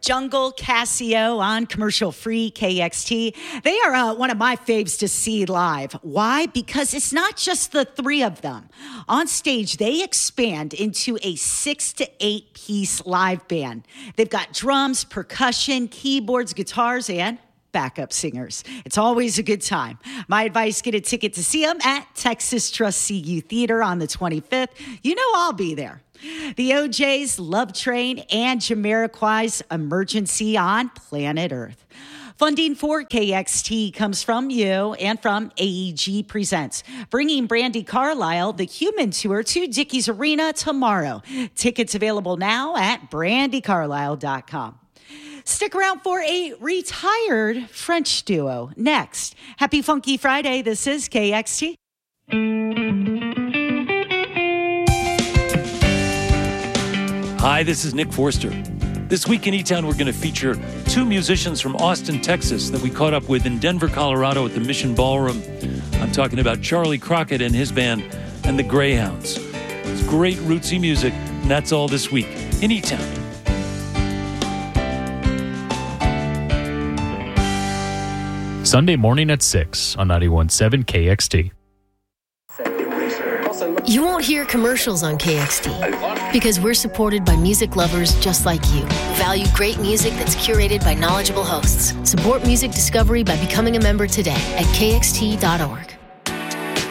Jungle Casio on commercial-free KXT. They are one of my faves to see live. Why? Because it's not just the three of them. On stage, they expand into a 6 to 8 piece live band. They've got drums, percussion, keyboards, guitars, and backup singers. It's always a good time. My advice, get a ticket to see them at Texas Trust CU Theater on the 25th. You know I'll be there. The OJs, Love Train, and Jamiroquai's Emergency on Planet Earth. Funding for KXT comes from you and from AEG Presents, bringing Brandy Carlisle the Human Tour to Dickies Arena tomorrow. Tickets available now at brandycarlisle.com. Stick around for a retired French duo next. Happy Funky Friday. This is KXT. Hi, this is Nick Forster. This week in E-Town, we're going to feature two musicians from Austin, Texas that we caught up with in Denver, Colorado at the Mission Ballroom. I'm talking about Charlie Crockett and his band and the Greyhounds. It's great rootsy music, and that's all this week in E-Town. Sunday morning at 6 on 91.7 KXT. You won't hear commercials on KXT because we're supported by music lovers just like you who value great music that's curated by knowledgeable hosts. Support music discovery by becoming a member today at kxt.org.